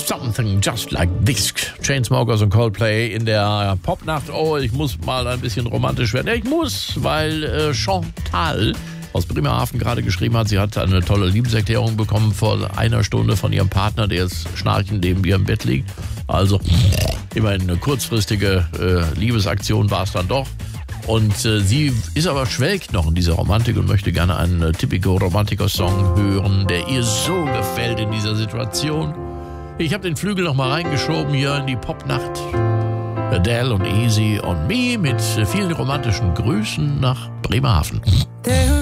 Something Just Like This. Chainsmokers und Coldplay in der Popnacht. Oh, ich muss mal ein bisschen romantisch werden. Ja, ich muss, weil Chantal aus Bremerhaven gerade geschrieben hat, sie hat eine tolle Liebeserklärung bekommen vor einer Stunde von ihrem Partner, der jetzt schnarchend neben ihr im Bett liegt. Also immerhin eine kurzfristige Liebesaktion war es dann doch. Und sie ist aber schwelgt noch in dieser Romantik und möchte gerne einen Typico Romantico-Song hören, der ihr so gefällt in dieser Situation. Ich habe den Flügel noch mal reingeschoben hier in die Popnacht. Adele und Easy on Me mit vielen romantischen Grüßen nach Bremerhaven.